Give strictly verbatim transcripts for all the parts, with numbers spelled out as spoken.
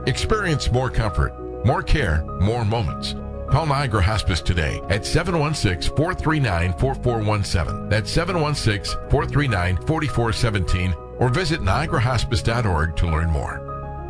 Experience more comfort, more care, more moments. Call Niagara Hospice today at seven one six, four three nine, four four one seven. That's seven one six, four three nine, four four one seven, or visit niagara hospice dot org to learn more.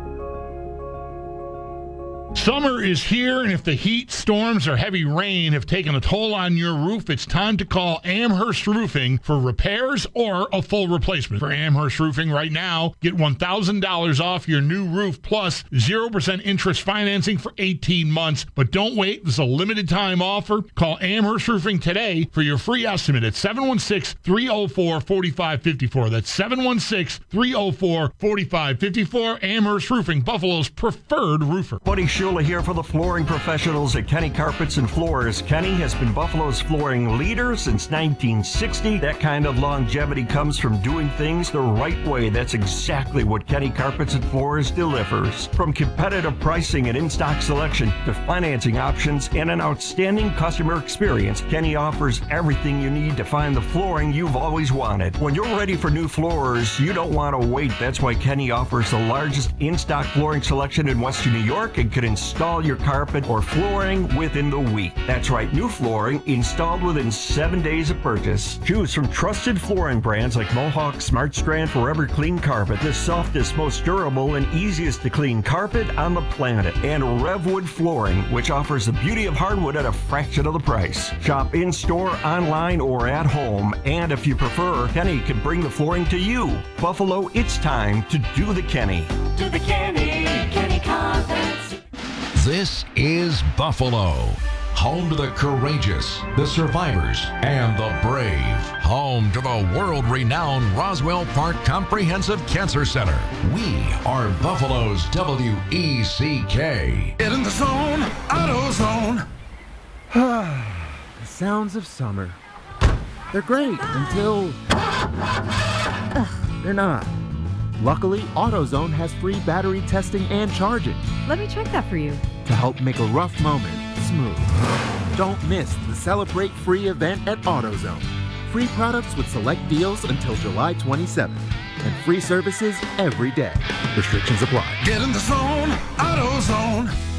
Summer is here, and if the heat, storms, or heavy rain have taken a toll on your roof, it's time to call Amherst Roofing for repairs or a full replacement. For Amherst Roofing right now, get one thousand dollars off your new roof plus zero percent interest financing for eighteen months. But don't wait. This is a limited time offer. Call Amherst Roofing today for your free estimate at seven one six, three oh four, four five five four. That's seven one six, three oh four, four five five four. Amherst Roofing, Buffalo's preferred roofer. Buddy Shula here for the flooring professionals at Kenny Carpets and Floors. Kenny has been Buffalo's flooring leader since nineteen sixty. That kind of longevity comes from doing things the right way. That's exactly what Kenny Carpets and Floors delivers. From competitive pricing and in-stock selection to financing options and an outstanding customer experience, Kenny offers everything you need to find the flooring you've always wanted. When you're ready for new floors, you don't want to wait. That's why Kenny offers the largest in-stock flooring selection in Western New York and can install your carpet or flooring within the week. That's right, new flooring installed within seven days of purchase. Choose from trusted flooring brands like Mohawk, Smart Strand, Forever Clean Carpet, the softest, most durable, and easiest to clean carpet on the planet. And Revwood Flooring, which offers the beauty of hardwood at a fraction of the price. Shop in-store, online, or at home. And if you prefer, Kenny can bring the flooring to you. Buffalo, it's time to do the Kenny. Do the Kenny, Kenny Carpets. This is Buffalo, home to the courageous, the survivors, and the brave. Home to the world-renowned Roswell Park Comprehensive Cancer Center. We are Buffalo's W E C K. Get in the zone, AutoZone. The sounds of summer. They're great until Ugh, they're not. Luckily, AutoZone has free battery testing and charging Let me check that for you. to help make a rough moment smooth. Don't miss the Celebrate Free event at AutoZone. Free products with select deals until July twenty-seventh. And free services every day. Restrictions apply. Get in the zone, AutoZone.